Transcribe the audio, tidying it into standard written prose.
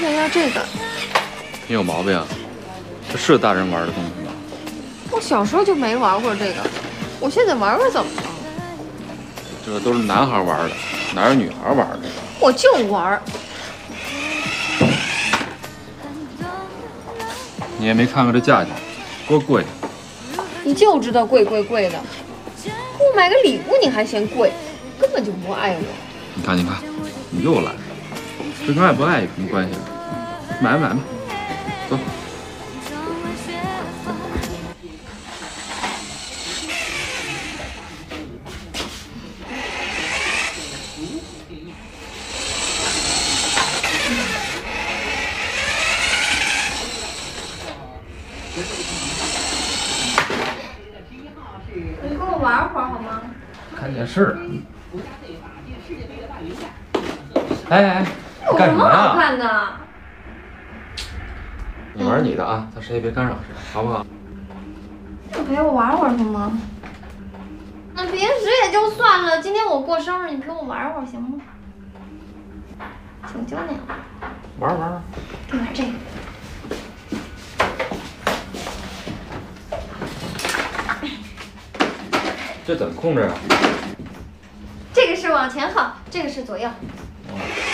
想要这个。 你有毛病啊！这是大人玩的东西吗？ 我小时候就没玩过这个，我现在玩玩怎么了？ 这都是男孩玩的，哪有女孩玩的？ 我就玩。 你也没看看这价钱，多贵！ 你就知道贵贵贵的，我买个礼物你还嫌贵，根本就不爱我。 你看，你又来了，这跟爱不爱有什么关系啊？买吧买吧，走。 你跟我玩会儿好吗？ 看电视。哎， 有什么好看的？ 你玩你的啊，咱谁也别干扰谁，好不好？ 你陪我玩会儿行吗？那平时也就算了，今天我过生日，你陪我玩会儿行吗？求求你了。 玩。 给我这个。 这怎么控制啊？ 这个是往前放，这个是左右。 哦